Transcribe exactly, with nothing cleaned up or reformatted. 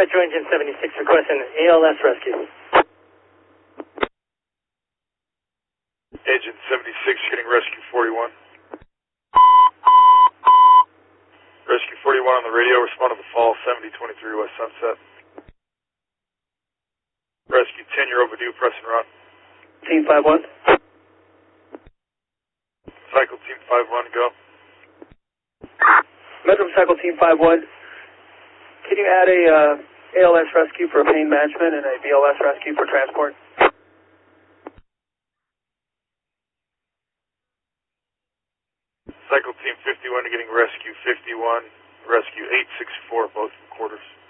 Metro Engine seventy-six requesting A L S rescue. Engine seventy-six getting rescue forty-one. Rescue forty-one on the radio, respond to the fall seventy twenty-three West Sunset. Rescue ten, you're overdue, press and run. Team five one. Cycle Team five one, go. Metro Cycle Team five one. Can you add a uh, A L S rescue for pain management and a B L S rescue for transport? Cycle Team fifty-one getting rescue fifty-one, rescue eight six four, both quarters.